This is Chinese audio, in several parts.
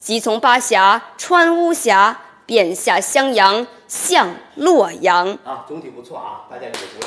即从巴峡穿巫峡，便下襄阳向洛阳。 啊，总体不错啊，大家给鼓掌。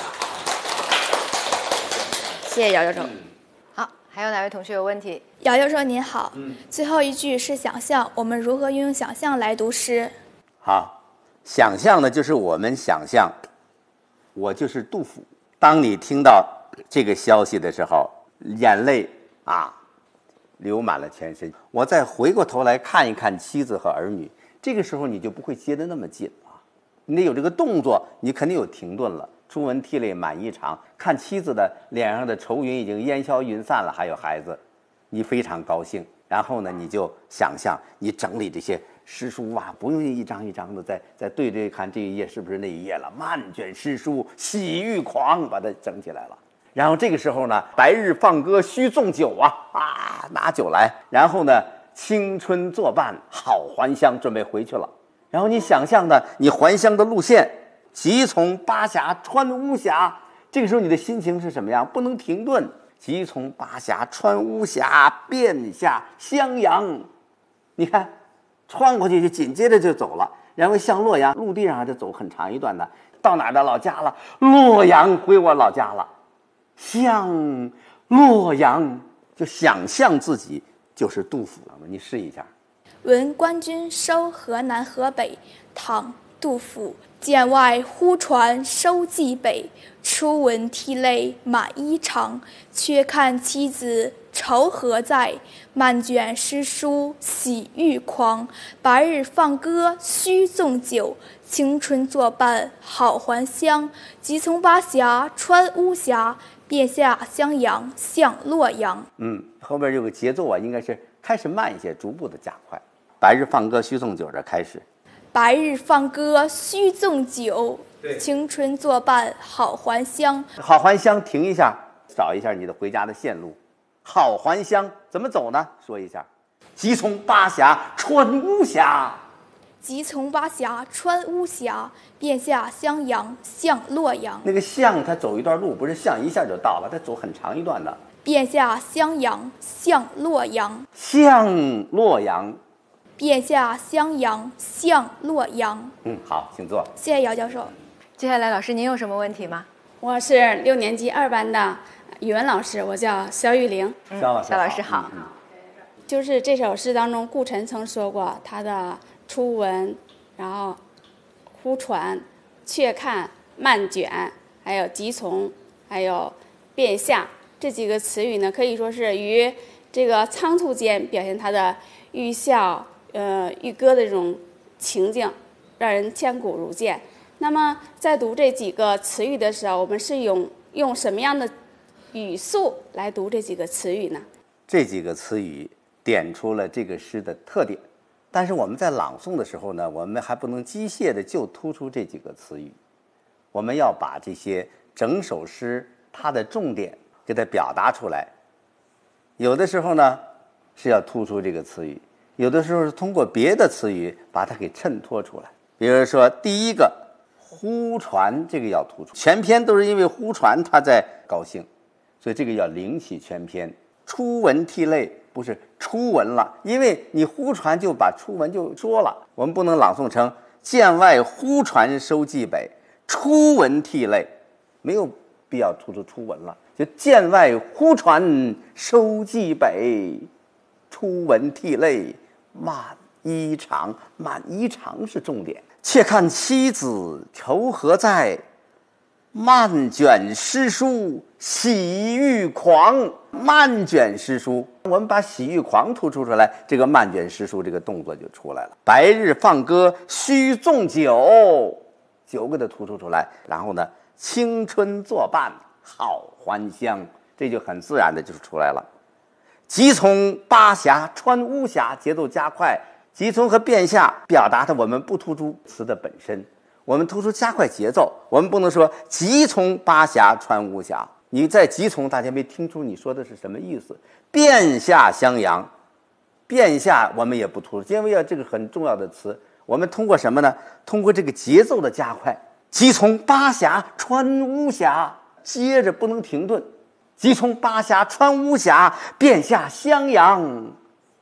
谢谢姚教授。 好，还有哪位同学有问题？ 姚教授您好。最后一句是想象，我们如何运用想象来读诗？ 好，想象呢，就是我们想象，我就是杜甫。当你听到这个消息的时候，眼泪流满了全身。我再回过头来看一看妻子和儿女，这个时候你就不会接得那么紧了。你得有这个动作，你肯定有停顿了。初闻涕泪满衣裳，看妻子的脸上的愁云已经烟消云散了，还有孩子，你非常高兴。然后呢，你就想象你整理这些诗书啊，不用一张一张的再对对看这一页是不是那一页了，漫卷诗书喜欲狂，把它整起来了。然后这个时候呢，白日放歌须纵酒拿酒来，然后呢，青春作伴好还乡，准备回去了。然后你想象的你还乡的路线，即从巴峡穿巫峡，这个时候你的心情是什么样？不能停顿。即从巴峡穿巫峡，便下襄阳。你看，穿过去就紧接着就走了，然后向洛阳，陆地上就走很长一段的，到哪儿的老家了？洛阳，回我老家了。向洛阳，就想象自己就是杜甫了嘛。你试一下。 闻官军收河南河北，唐·杜甫。剑外忽传收蓟北，初闻涕泪满衣裳。却看妻子愁何在，漫卷诗书喜欲狂。白日放歌须纵酒，青春作伴好还乡。即从巴峡穿巫峡，便下襄阳向洛阳。 后边有个节奏应该是开始慢一些，逐步的加快。白日放歌须纵酒，这开始。 白日放歌须纵酒，青春作伴好还乡。 好还乡，停一下，找一下你的回家的线路。好还乡怎么走呢？说一下。即从巴峡穿巫峡， 即从巴峡穿巫峡，便下襄阳向洛阳。 那个向他走一段路，不是向一下就到了，他走很长一段的。 便下襄阳向洛阳。 向洛阳。 便下襄阳向洛阳。 好，请坐。 谢谢姚教授。 接下来老师您有什么问题吗？ 我是6年级2班的语文老师，我叫肖玉玲。 肖老师好。 就是这首诗当中，顾晨曾说过他的初闻，然后忽传、却看、漫卷，还有即从，还有便下这几个词语呢，可以说是于这个仓促间表现他的寓笑寓歌的这种情景，让人千古如见。那么在读这几个词语的时候，我们是用什么样的语速来读这几个词语呢？ 这几个词语点出了这个诗的特点，但是我们在朗诵的时候呢，我们还不能机械的就突出这几个词语，我们要把这些整首诗它的重点给它表达出来。有的时候呢是要突出这个词语，有的时候是通过别的词语把它给衬托出来。比如说第一个忽传，这个要突出，全篇都是因为忽传他在高兴，所以这个要领起全篇。初闻涕泪不是初闻了，因为你忽传就把初闻就说了，我们不能朗诵成剑外忽传收蓟北，初闻涕泪，没有必要突出初闻了，就剑外忽传收蓟北，初闻涕泪满衣裳，满衣裳是重点。且看妻子愁何在，漫卷诗书喜欲狂。漫卷诗书，我们把喜欲狂突出出来，这个漫卷诗书这个动作就出来了。白日放歌须纵酒，酒给它突出出来。然后呢，青春作伴好还乡，这就很自然的就出来了。即从巴峡穿巫峡，节奏加快。即从和便下表达的我们不突出词的本身，我们突出加快节奏。我们不能说即从巴峡穿巫峡，你在即从大家没听出你说的是什么意思。便下襄阳，便下我们也不突出，因为这个很重要的词，我们通过什么呢？通过这个节奏的加快。即从巴峡穿巫峡，接着不能停顿。即从巴峡穿巫峡，便下襄阳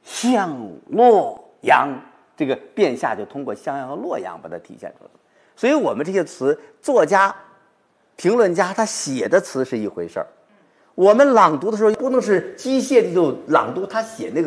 向洛阳，这个变下就通过襄阳和洛阳把它体现出来了。所以我们这些词，作家、评论家他写的词是一回事儿，我们朗读的时候不能是机械的就朗读他写那个